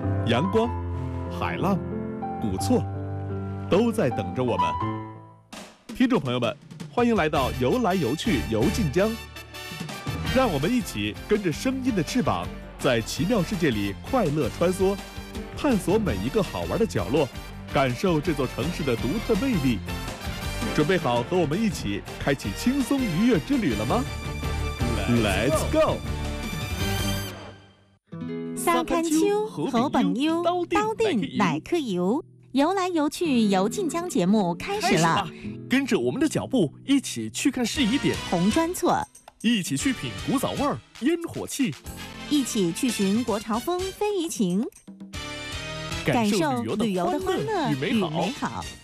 阳光、海浪、古厝，都在等着我们。听众朋友们，欢迎来到游来游去游晋江，让我们一起跟着声音的翅膀，在奇妙世界里快乐穿梭，探索每一个好玩的角落，感受这座城市的独特魅力。准备好和我们一起开启轻松愉悦之旅了吗？ Let's go！ 三竿秋，好朋友，斗阵来去游，游来游去游晋江节目开始了。 跟着我们的脚步，一起去看适宜点红砖厝， 一起去品古早味儿烟火气， 一起去寻国潮风非遗情， 感受旅游的欢乐与美好。